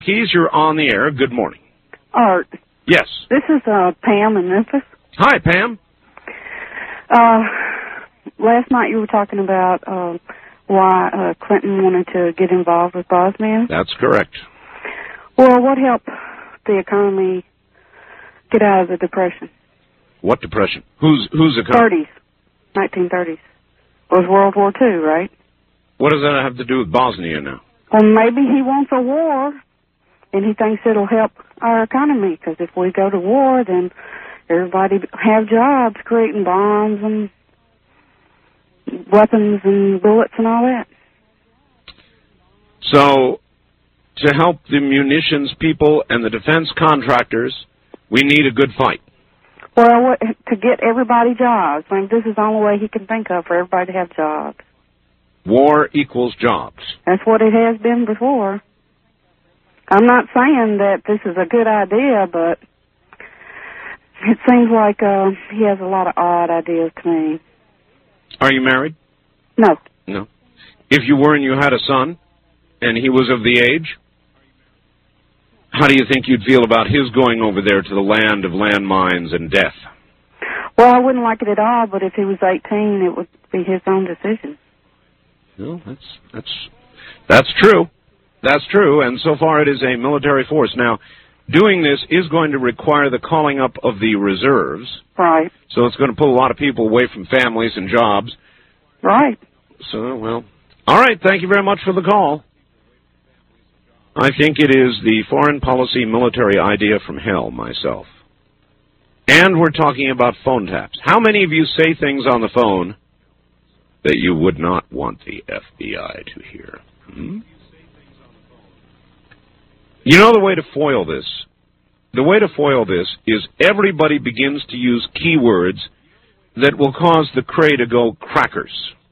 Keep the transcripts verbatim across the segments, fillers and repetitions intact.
Keys, you're on the air. Good morning. Art. Yes. This is uh, Pam in Memphis. Hi, Pam. Uh, last night you were talking about uh, why uh, Clinton wanted to get involved with Bosnia. That's correct. Well, what helped the economy get out of the Depression? What Depression? Who's who's economy? thirties. nineteen thirties. It was World War Two, right? What does that have to do with Bosnia now? Well, maybe he wants a war, and he thinks it'll help our economy, because if we go to war, then everybody have jobs creating bombs and weapons and bullets and all that. So, to help the munitions people and the defense contractors, we need a good fight. Well, what, to get everybody jobs. I mean, this is the only way he can think of for everybody to have jobs. War equals jobs. That's what it has been before. I'm not saying that this is a good idea, but it seems like uh, he has a lot of odd ideas to me. Are you married? No. No. If you were and you had a son, and he was of the age, how do you think you'd feel about his going over there to the land of landmines and death? Well, I wouldn't like it at all, but if he was eighteen, it would be his own decision. No, that's that's that's true. That's true, and so far it is a military force. Now, doing this is going to require the calling up of the reserves. Right. So it's going to pull a lot of people away from families and jobs. Right. So, well, all right, thank you very much for the call. I think it is the foreign policy military idea from hell, myself. And we're talking about phone taps. How many of you say things on the phone that you would not want the F B I to hear? Hmm? You know the way to foil this? The way to foil this is everybody begins to use keywords that will cause the cray to go crackers.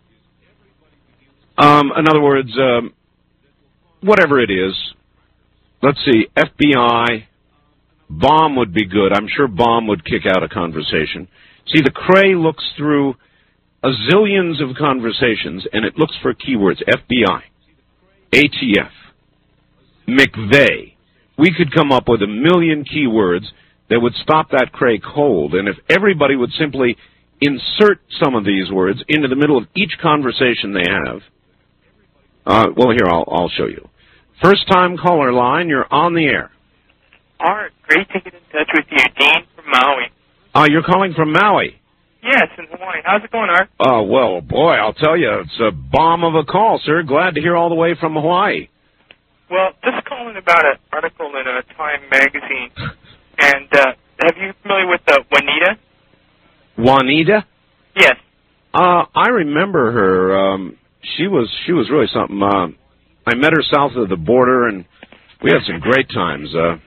Um, in other words, um, whatever it is, let's see, F B I, bomb would be good. I'm sure bomb would kick out a conversation. See, the cray looks through a zillions of conversations, and it looks for keywords. F B I, A T F, McVeigh. We could come up with a million keywords that would stop that cray cold, and if everybody would simply insert some of these words into the middle of each conversation they have, uh, well, here, I'll, I'll show you. First-time caller line, you're on the air. Art, great to get in touch with you. Dean from Maui. Uh, you're calling from Maui? Yes, in Hawaii. How's it going, Art? Oh, uh, well, boy, I'll tell you, it's a bomb of a call, sir. Glad to hear all the way from Hawaii. Well, just calling about an article in a Time magazine. And uh, have you familiar with uh, Juanita? Juanita? Yes. Uh, I remember her. Um, she was she was really something. Uh, I met her south of the border, and we had some great times. Uh,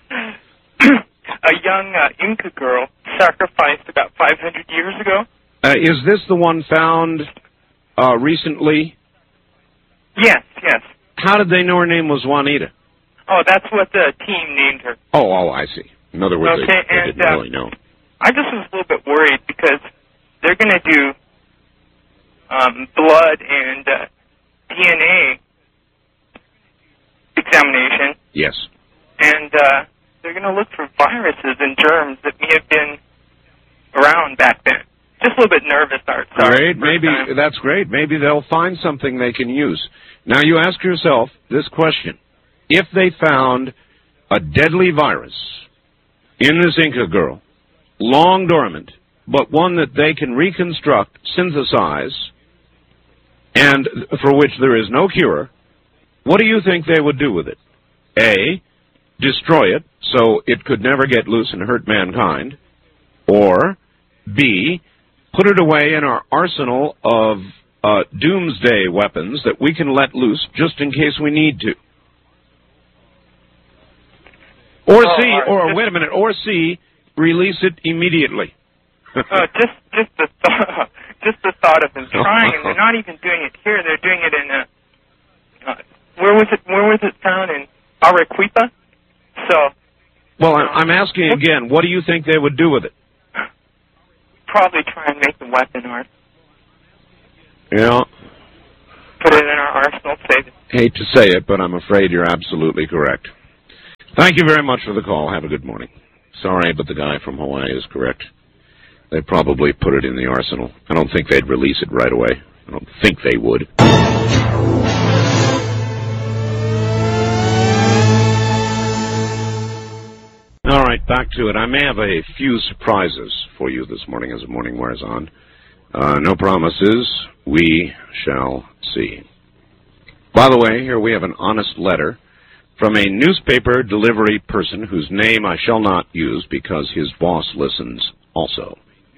a young uh, Inca girl sacrificed about five hundred years ago. Uh, is this the one found uh, recently? Yes, yes. How did they know her name was Juanita? Oh, that's what the team named her. Oh, oh, I see. In other words, okay, they, they and, didn't uh, really know. I just was a little bit worried because they're going to do um, blood and uh, D N A examination. Yes. And uh, they're going to look for viruses and germs that may have been around back then. Just a little bit nervous, Art. Sorry. Great. Maybe time. that's great. Maybe they'll find something they can use. Now, you ask yourself this question. If they found a deadly virus in this Inca girl, long dormant, but one that they can reconstruct, synthesize, and for which there is no cure, what do you think they would do with it? A, destroy it so it could never get loose and hurt mankind, or B, put it away in our arsenal of uh, doomsday weapons that we can let loose just in case we need to. Or oh, C, or just, wait a minute, or C, release it immediately. uh, just, just the thought, just the thought of them trying, and they're not even doing it here. They're doing it in a. Uh, where was it? Where was it found in Arequipa? So. Well, I'm asking again. What do you think they would do with it? Probably try and make the weapon, Art. Yeah. Put it in our arsenal, save it. Hate to say it, but I'm afraid you're absolutely correct. Thank you very much for the call. Have a good morning. Sorry, but the guy from Hawaii is correct. They probably put it in the arsenal. I don't think they'd release it right away. I don't think they would. All right, back to it. I may have a few surprises for you this morning as the morning wears on. Uh, no promises. We shall see. By the way, here we have an honest letter from a newspaper delivery person whose name I shall not use because his boss listens also.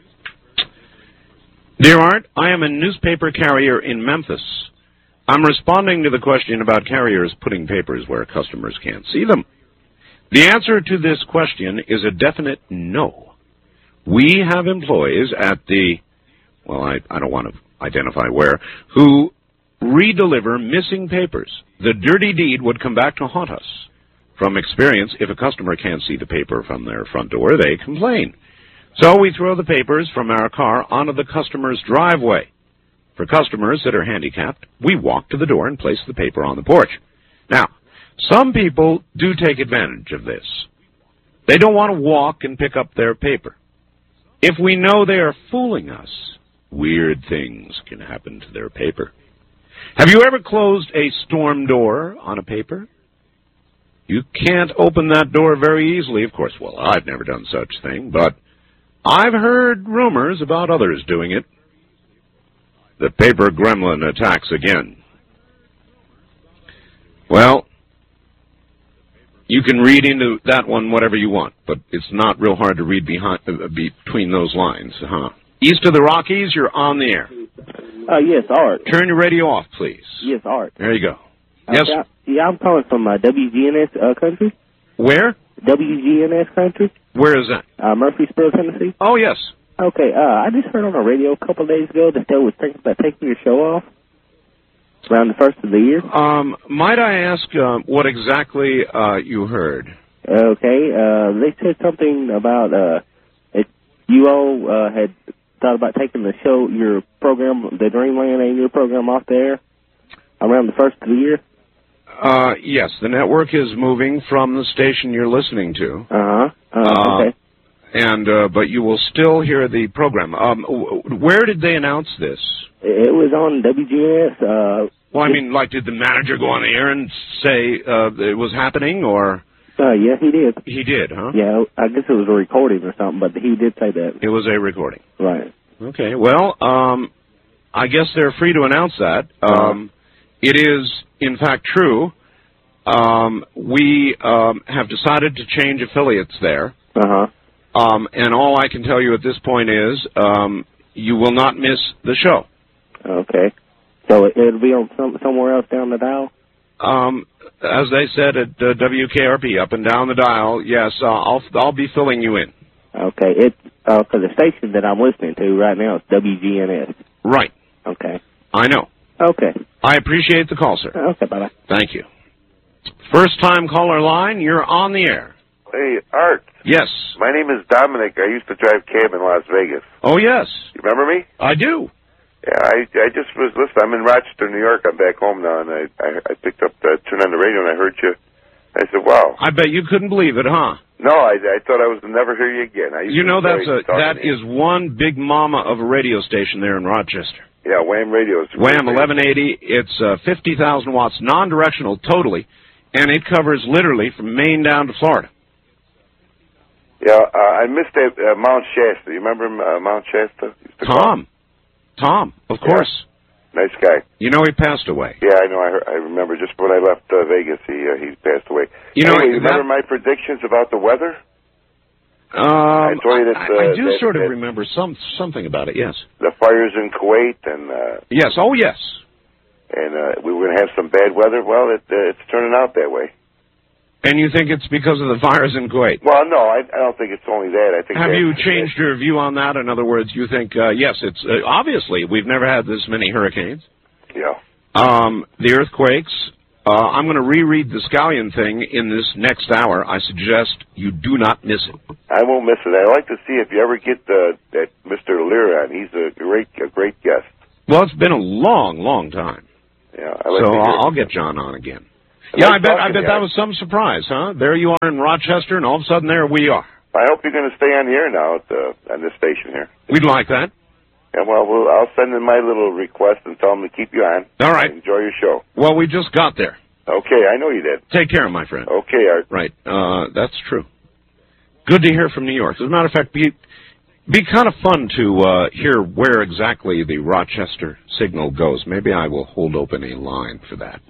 Dear Art, I am a newspaper carrier in Memphis. I'm responding to the question about carriers putting papers where customers can't see them. The answer to this question is a definite no. We have employees at the, well, I, I don't want to identify where, who redeliver missing papers. The dirty deed would come back to haunt us. From experience, if a customer can't see the paper from their front door, they complain. So we throw the papers from our car onto the customer's driveway. For customers that are handicapped, we walk to the door and place the paper on the porch. Now, some people do take advantage of this. They don't want to walk and pick up their paper. If we know they are fooling us, weird things can happen to their paper. Have you ever closed a storm door on a paper? You can't open that door very easily, of course. Well, I've never done such thing, but I've heard rumors about others doing it. The paper gremlin attacks again. Well, you can read into that one whatever you want, but it's not real hard to read behind, uh, between those lines, huh? East of the Rockies, you're on the air. Uh, yes, Art. Turn your radio off, please. Yes, Art. There you go. Uh, Yes. Yeah, yeah, I'm calling from uh, W G N S uh, country. Where? W G N S country. Where is that? Uh, Murfreesboro, Tennessee. Oh, yes. Okay, uh, I just heard on the radio a couple of days ago that they was thinking about taking your show off around the first of the year. Um, might I ask uh, what exactly uh, you heard? Okay, uh, they said something about uh, that you all uh, had thought about taking the show, your program, the Dreamland and your program off the air around the first of the year. Uh, yes, the network is moving from the station you're listening to. Uh-huh. Uh, Uh, okay. And uh, but you will still hear the program. Um, w- where did they announce this? It was on W G N S. Uh, Well, I mean, like, did the manager go on the air and say uh, it was happening, or uh, yeah, he did. he did? Huh? Yeah, I guess it was a recording or something, but he did say that. It was a recording. Right. Okay. Well, um, I guess they're free to announce that. Um, it is, in fact, true. Um, we um, have decided to change affiliates there. Uh-huh. Um, and all I can tell you at this point is um, you will not miss the show. Okay. So it, it'll be on some, somewhere else down the dial? Um, as they said at uh, W K R P, up and down the dial, yes, uh, I'll I'll be filling you in. Okay. It uh, for the station that I'm listening to right now is W G N S. Right. Okay. I know. Okay. I appreciate the call, sir. Okay, bye-bye. Thank you. First-time caller line, you're on the air. Hey, Art. Yes. My name is Dominic. I used to drive cab in Las Vegas. Oh, yes. You remember me? I do. Yeah, I I just was listening. I'm in Rochester, New York. I'm back home now, and I I, I picked up, the, turned on the radio, and I heard you. I said, wow. I bet you couldn't believe it, huh? No, I, I thought I was to never hear you again. I used You to know, that's enjoy a talking that to you. is one big mama of a radio station there in Rochester. Yeah, Wham Radio. Wham eleven eighty. It's uh, fifty thousand watts, non-directional, totally, and it covers literally from Maine down to Florida. Yeah, uh, I missed that uh, Mount Shasta. You remember uh, Mount Shasta? Used to call? Tom. Tom, of course. Nice guy. You know he passed away. Yeah, I know. I heard, I remember just when I left uh, Vegas, he uh, he passed away. You know, anyway, you that- remember my predictions about the weather? Um, I told you that, I, uh, I do that- sort of that- remember some something about it. Yes. The fires in Kuwait, and uh, Yes. Oh, yes. and uh, we were going to have some bad weather. Well, it, uh, it's turning out that way. And you think it's because of the fires in Kuwait? Well, no, I, I don't think it's only that. I think Have that- you changed your view on that? In other words, you think uh, yes, it's uh, obviously we've never had this many hurricanes. Yeah. Um, the earthquakes. Uh, I'm going to reread the scallion thing in this next hour. I suggest you do not miss it. I won't miss it. I'd like to see if you ever get uh, that Mister Lear on. He's a great, a great guest. Well, it's been a long, long time. Yeah. I like So to hear I'll, I'll it. get John on again. Yeah, I bet, I bet that was some surprise, huh? There you are in Rochester, and all of a sudden there we are. I hope you're going to stay on the air now at the, on this station here. We'd like that. Yeah, well, we'll, I'll send in my little request and tell them to keep you on. All right. Enjoy your show. Well, we just got there. Okay, I know you did. Take care, my friend. Okay, Art. Right. Uh, that's true. Good to hear from New York. As a matter of fact, be, be kind of fun to uh, hear where exactly the Rochester signal goes. Maybe I will hold open a line for that.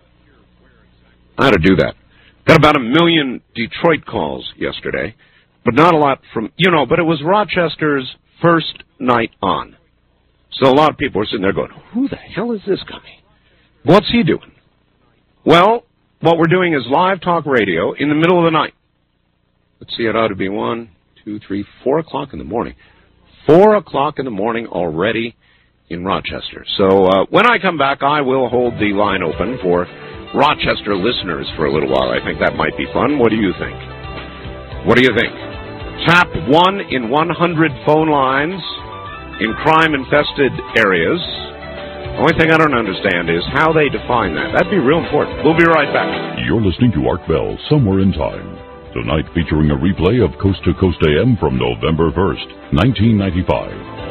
I ought to do that. Got about a million Detroit calls yesterday, but not a lot from, you know, but it was Rochester's first night on. So a lot of people were sitting there going, who the hell is this guy? What's he doing? Well, what we're doing is live talk radio in the middle of the night. Let's see, it ought to be one, two, three, four o'clock in the morning. Four o'clock in the morning already in Rochester. So uh, when I come back, I will hold the line open for Rochester listeners for a little while. I think that might be fun. What do you think? What do you think? Tap one in one hundred phone lines in crime-infested areas. The only thing I don't understand is how they define that. That'd be real important. We'll be right back. You're listening to Art Bell, Somewhere in Time. Tonight featuring a replay of Coast to Coast A M from November first, nineteen ninety-five.